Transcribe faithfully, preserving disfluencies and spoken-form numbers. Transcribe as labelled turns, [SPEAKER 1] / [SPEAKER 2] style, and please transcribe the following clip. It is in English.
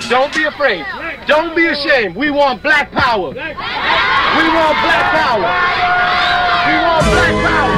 [SPEAKER 1] Don't be afraid. Don't be ashamed. We want black power. We want black power. We want black power.